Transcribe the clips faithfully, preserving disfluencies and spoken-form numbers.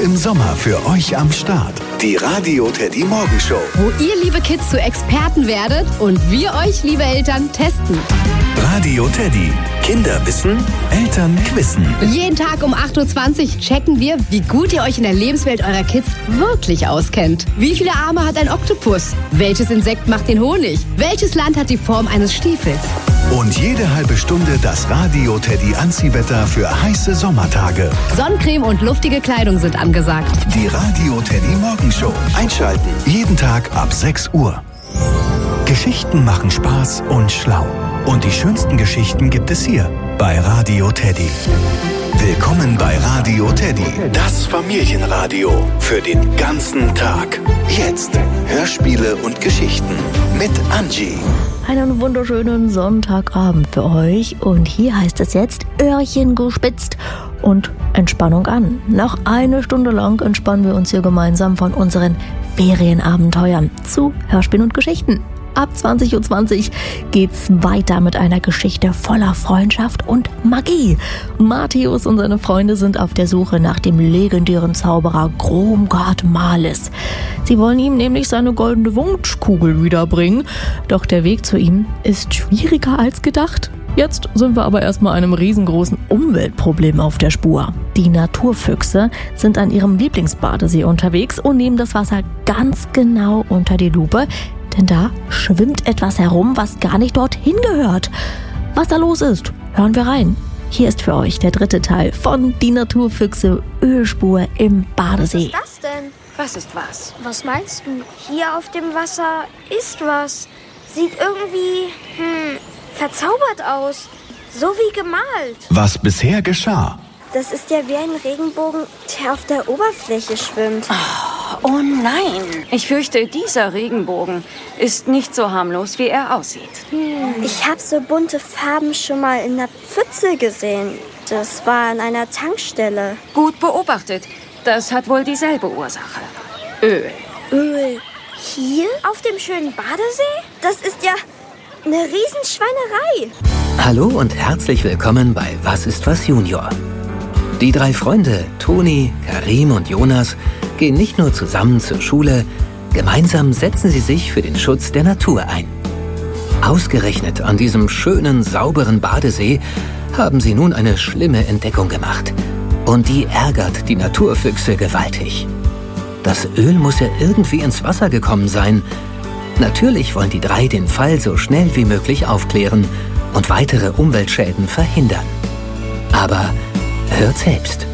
im Sommer für euch am Start. Die Radio Teddy Morgenshow. Wo ihr, liebe Kids, zu Experten werdet und wir euch, liebe Eltern, testen. Radio Teddy. Kinder wissen, Eltern quissen. Jeden Tag um acht Uhr zwanzig checken wir, wie gut ihr euch in der Lebenswelt eurer Kids wirklich auskennt. Wie viele Arme hat ein Oktopus? Welches Insekt macht den Honig? Welches Land hat die Form eines Stiefels? Und jede halbe Stunde das Radio Teddy Anziehwetter für heiße Sommertage. Sonnencreme und luftige Kleidung sind angesagt. Die Radio Teddy Morgenshow. Einschalten. Jeden Tag ab sechs Uhr. Geschichten machen Spaß und schlau. Und die schönsten Geschichten gibt es hier bei Radio Teddy. Willkommen bei Radio Teddy, das Familienradio für den ganzen Tag. Jetzt Hörspiele und Geschichten mit Angie. Einen wunderschönen Sonntagabend für euch und hier heißt es jetzt Öhrchen gespitzt und Entspannung an. Noch eine Stunde lang entspannen wir uns hier gemeinsam von unseren Ferienabenteuern zu Hörspielen und Geschichten. Ab zwanzig Uhr zwanzig geht's weiter mit einer Geschichte voller Freundschaft und Magie. Matthäus und seine Freunde sind auf der Suche nach dem legendären Zauberer Gromgard Malis. Sie wollen ihm nämlich seine goldene Wunschkugel wiederbringen, doch der Weg zu ihm ist schwieriger als gedacht. Jetzt sind wir aber erstmal einem riesengroßen Umweltproblem auf der Spur. Die Naturfüchse sind an ihrem Lieblingsbadesee unterwegs und nehmen das Wasser ganz genau unter die Lupe, denn da schwimmt etwas herum, was gar nicht dorthin gehört. Was da los ist, hören wir rein. Hier ist für euch der dritte Teil von Die Naturfüchse Ölspur im Badesee. Was ist das denn? Was ist was? Was meinst du? Hier auf dem Wasser ist was. Sieht irgendwie, hm, verzaubert aus. So wie gemalt. Was bisher geschah. Das ist ja wie ein Regenbogen, der auf der Oberfläche schwimmt. Oh, oh nein. Ich fürchte, dieser Regenbogen ist nicht so harmlos, wie er aussieht. Hm. Ich habe so bunte Farben schon mal in der Pfütze gesehen. Das war an einer Tankstelle. Gut beobachtet. Das hat wohl dieselbe Ursache. Öl. Öl? Hier? Auf dem schönen Badesee? Das ist ja eine Riesenschweinerei. Hallo und herzlich willkommen bei Was ist was Junior. Die drei Freunde, Toni, Karim und Jonas, gehen nicht nur zusammen zur Schule, gemeinsam setzen sie sich für den Schutz der Natur ein. Ausgerechnet an diesem schönen, sauberen Badesee haben sie nun eine schlimme Entdeckung gemacht. Und die ärgert die Naturfüchse gewaltig. Das Öl muss ja irgendwie ins Wasser gekommen sein. Natürlich wollen die drei den Fall so schnell wie möglich aufklären und weitere Umweltschäden verhindern. Aber hört selbst.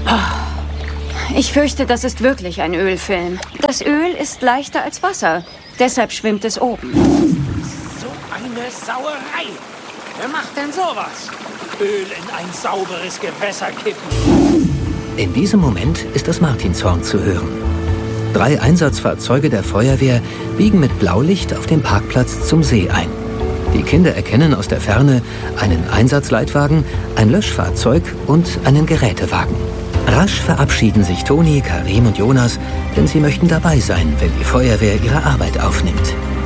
Ich fürchte, das ist wirklich ein Ölfilm. Das Öl ist leichter als Wasser. Deshalb schwimmt es oben. So eine Sauerei. Wer macht denn sowas? Öl in ein sauberes Gewässer kippen. In diesem Moment ist das Martinshorn zu hören. Drei Einsatzfahrzeuge der Feuerwehr biegen mit Blaulicht auf dem Parkplatz zum See ein. Die Kinder erkennen aus der Ferne einen Einsatzleitwagen, ein Löschfahrzeug und einen Gerätewagen. Rasch verabschieden sich Toni, Karim und Jonas, denn sie möchten dabei sein, wenn die Feuerwehr ihre Arbeit aufnimmt.